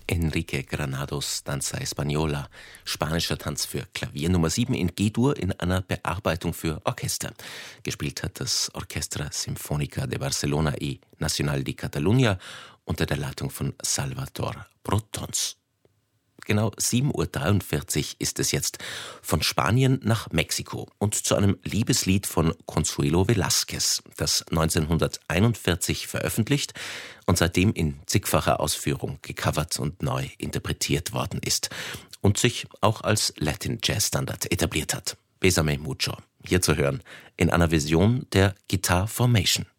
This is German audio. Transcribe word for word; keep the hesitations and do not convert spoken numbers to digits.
Enrique Granados Danza Española, spanischer Tanz für Klavier Nummer sieben in G-Dur in einer Bearbeitung für Orchester. Gespielt hat das Orchestra Sinfónica de Barcelona y Nacional de Catalunya unter der Leitung von Salvador Brotons. Genau sieben Uhr dreiundvierzig ist es jetzt von Spanien nach Mexiko und zu einem Liebeslied von Consuelo Velázquez, das neunzehnhunderteinundvierzig veröffentlicht und seitdem in zigfacher Ausführung gecovert und neu interpretiert worden ist und sich auch als Latin-Jazz-Standard etabliert hat. Bésame mucho, hier zu hören in einer Version der Guitar Formation.